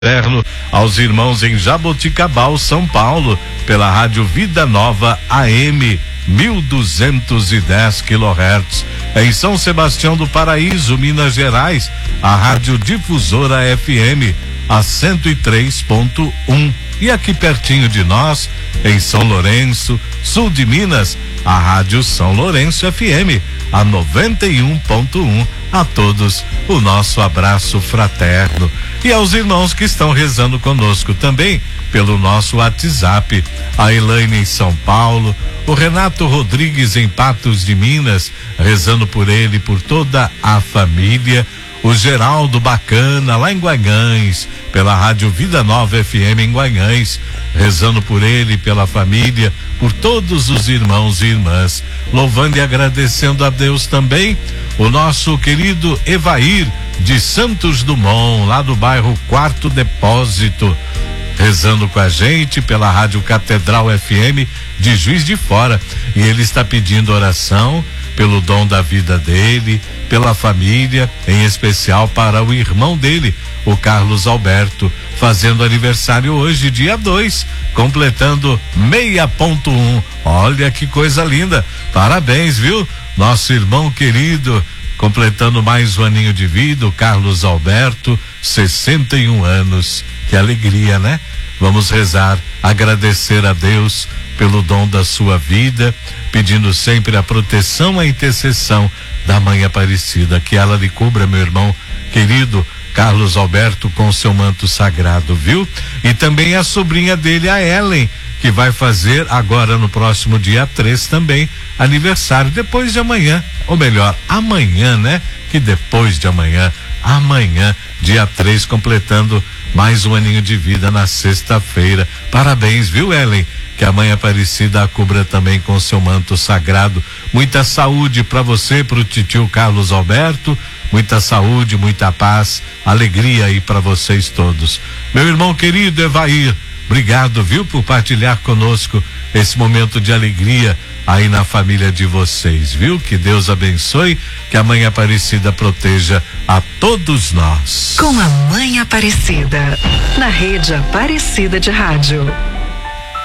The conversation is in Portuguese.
fraterno aos irmãos em Jaboticabal, São Paulo, pela Rádio Vida Nova AM 1210 kHz. Em São Sebastião do Paraíso, Minas Gerais, a Rádio Difusora FM a 103.1. E aqui pertinho de nós, em São Lourenço, sul de Minas, a Rádio São Lourenço FM a 91.1. A todos o nosso abraço fraterno e aos irmãos que estão rezando conosco também pelo nosso WhatsApp, a Elaine em São Paulo, o Renato Rodrigues em Patos de Minas, rezando por ele e por toda a família, o Geraldo Bacana lá em Guanhães, pela Rádio Vida Nova FM em Guanhães, rezando por ele, pela família, por todos os irmãos e irmãs, louvando e agradecendo a Deus também, o nosso querido Evair de Santos Dumont, lá do bairro Quarto Depósito, rezando com a gente pela Rádio Catedral FM de Juiz de Fora, e ele está pedindo oração pelo dom da vida dele, pela família, em especial para o irmão dele, o Carlos Alberto, fazendo aniversário hoje, dia 2, completando 6.1. Olha que coisa linda, parabéns, viu? Nosso irmão querido, completando mais um aninho de vida, o Carlos Alberto, 61 anos. Que alegria, né? Vamos rezar, agradecer a Deus pelo dom da sua vida, pedindo sempre a proteção, a intercessão da Mãe Aparecida, que ela lhe cubra, meu irmão querido Carlos Alberto, com seu manto sagrado, viu? E também a sobrinha dele, a Ellen, que vai fazer agora no próximo dia 3 também aniversário, depois de amanhã, ou melhor, amanhã, né? Que depois de amanhã, dia 3, completando mais um aninho de vida na sexta-feira. Parabéns, viu, Ellen? Que a Mãe Aparecida a cubra também com seu manto sagrado. Muita saúde para você, pro titio Carlos Alberto, muita saúde, muita paz, alegria aí para vocês todos. Meu irmão querido Evair, obrigado, viu, por partilhar conosco esse momento de alegria aí na família de vocês, viu? Que Deus abençoe, que a Mãe Aparecida proteja a todos nós. Com a Mãe Aparecida, na Rede Aparecida de Rádio.